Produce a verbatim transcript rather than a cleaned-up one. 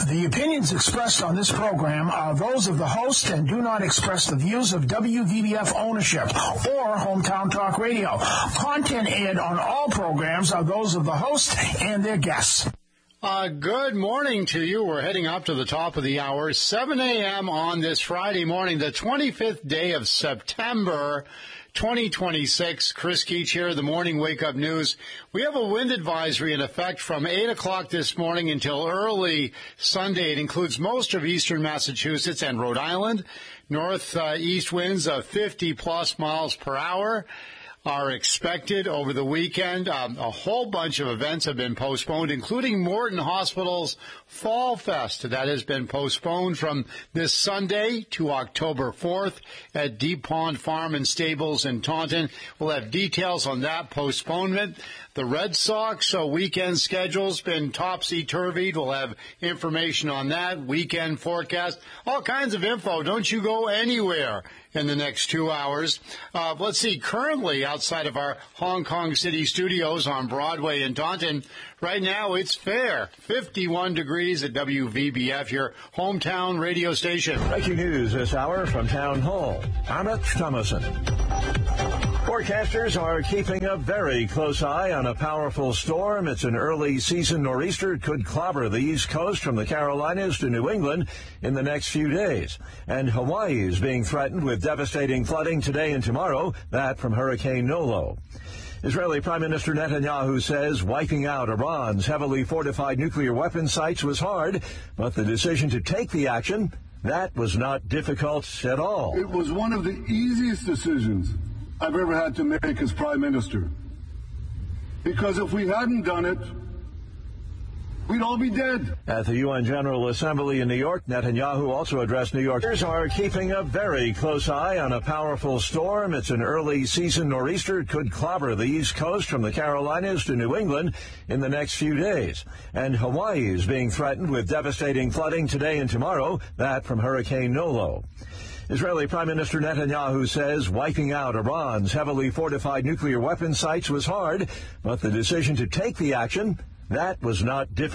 The opinions expressed on this program are those of the host and do not express the views of W V B F ownership or Hometown Talk Radio. Content aired on all programs are those of the host and their guests. Uh, good morning to you. We're heading up to the top of the hour, seven a.m. on this Friday morning, the twenty-fifth day of September, twenty twenty-six. Chris Keach here, the Morning Wake Up News. We have a wind advisory in effect from eight o'clock this morning until early Sunday. It includes most of eastern Massachusetts and Rhode Island. Northeast uh, winds of fifty plus miles per hour are expected over the weekend. Um, a whole bunch of events have been postponed, including Morton Hospital's Fall Fest. That has been postponed from this Sunday to October fourth at Deep Pond Farm and Stables in Taunton. We'll have details on that postponement. The Red Sox uh, weekend schedule's been topsy-turvy. We'll have information on that, weekend forecast, all kinds of info. Don't you go anywhere in the next two hours. Uh, let's see, currently outside of our Hong Kong City studios on Broadway in Taunton, right now it's fair, fifty-one degrees at W V B F, your hometown radio station. Breaking news this hour from Town Hall. Amit Thomason. Forecasters are keeping a very close eye on a powerful storm. It's an early season nor'easter. It could clobber the East Coast from the Carolinas to New England in the next few days. And Hawaii is being threatened with devastating flooding today and tomorrow, that from Hurricane Nolo. Israeli Prime Minister Netanyahu says wiping out Iran's heavily fortified nuclear weapon sites was hard, but the decision to take the action, that was not difficult at all. It was one of the easiest decisions I've ever had to make as Prime Minister. Because if we hadn't done it, we'd all be dead. At the U N General Assembly in New York, Netanyahu also addressed New Yorkers are keeping a very close eye on a powerful storm. It's an early season nor'easter. It could clobber the East Coast from the Carolinas to New England in the next few days. And Hawaii is being threatened with devastating flooding today and tomorrow, that from Hurricane Nolo. Israeli Prime Minister Netanyahu says wiping out Iran's heavily fortified nuclear weapon sites was hard, but the decision to take the action, that was not difficult.